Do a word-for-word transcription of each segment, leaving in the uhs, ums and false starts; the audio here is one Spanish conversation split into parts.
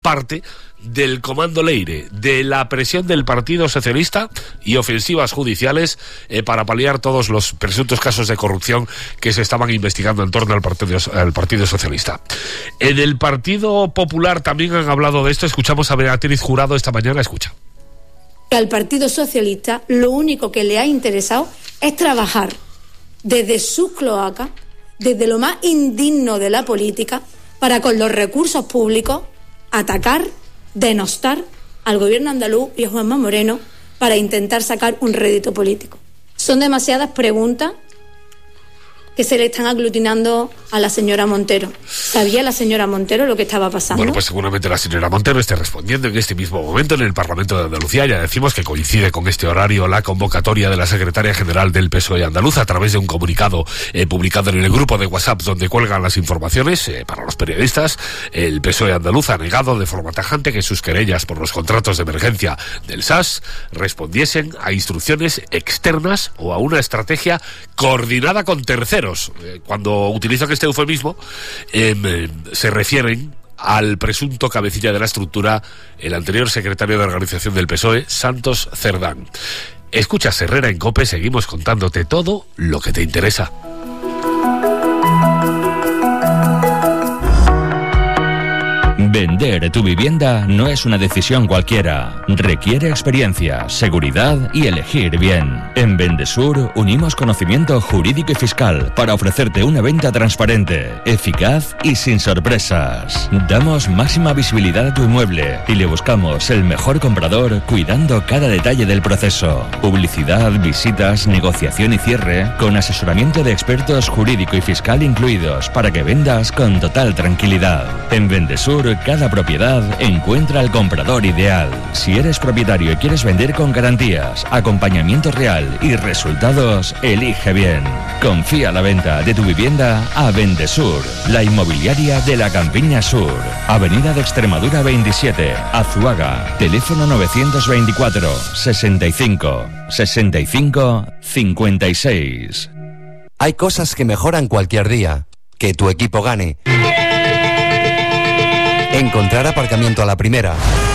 parte del Comando Leire, de la presión del Partido Socialista y ofensivas judiciales eh, para paliar todos los presuntos casos de corrupción que se estaban investigando en torno al Partido, al Partido Socialista. En el Partido Popular también han hablado de esto. Escuchamos a Beatriz Jurado esta mañana. Escucha. Al Partido Socialista lo único que le ha interesado es trabajar desde sus cloacas, desde lo más indigno de la política, para con los recursos públicos atacar, denostar al gobierno andaluz y a Juanma Moreno para intentar sacar un rédito político. Son demasiadas preguntas que se le están aglutinando a la señora Montero. ¿Sabía la señora Montero lo que estaba pasando? Bueno, pues seguramente la señora Montero esté respondiendo en este mismo momento en el Parlamento de Andalucía. Ya decimos que coincide con este horario la convocatoria de la secretaria general del P S O E andaluz a través de un comunicado eh, publicado en el grupo de WhatsApp donde cuelgan las informaciones eh, para los periodistas. El P S O E andaluz ha negado de forma tajante que sus querellas por los contratos de emergencia del S A S respondiesen a instrucciones externas o a una estrategia coordinada con terceros. Cuando utilizan este eufemismo, eh, se refieren al presunto cabecilla de la estructura, el anterior secretario de organización del P S O E, Santos Cerdán. Escuchas Herrera en COPE, seguimos contándote todo lo que te interesa. Vender tu vivienda no es una decisión cualquiera. Requiere experiencia, seguridad y elegir bien. En Vendesur unimos conocimiento jurídico y fiscal para ofrecerte una venta transparente, eficaz y sin sorpresas. Damos máxima visibilidad a tu inmueble y le buscamos el mejor comprador cuidando cada detalle del proceso. Publicidad, visitas, negociación y cierre con asesoramiento de expertos jurídico y fiscal incluidos para que vendas con total tranquilidad. En Vendesur cada propiedad encuentra al comprador ideal. Si eres propietario y quieres vender con garantías, acompañamiento real y resultados, elige bien. Confía la venta de tu vivienda a Vendesur, la inmobiliaria de la Campiña Sur. Avenida de Extremadura veintisiete, Azuaga. Teléfono novecientos veinticuatro, sesenta y cinco, sesenta y cinco, cincuenta y seis. Hay cosas que mejoran cualquier día. Que tu equipo gane. Encontrar aparcamiento a la primera.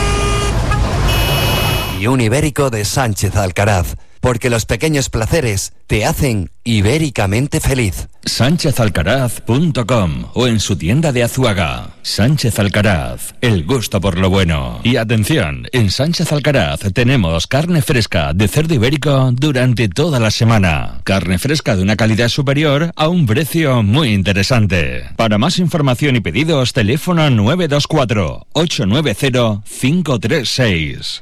Y un ibérico de Sánchez Alcaraz. Porque los pequeños placeres te hacen ibéricamente feliz. sánchez alcaraz punto com o en su tienda de Azuaga. Sánchez Alcaraz, el gusto por lo bueno. Y atención, en Sánchez Alcaraz tenemos carne fresca de cerdo ibérico durante toda la semana. Carne fresca de una calidad superior a un precio muy interesante. Para más información y pedidos, teléfono nueve dos cuatro, ocho nueve cero, cinco tres seis.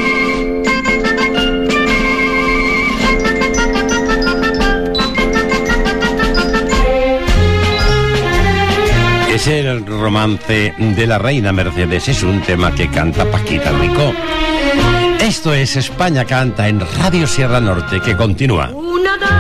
Es el romance de la reina Mercedes, es un tema que canta Paquita Rico. Esto es España Canta en Radio Sierra Norte, que continúa.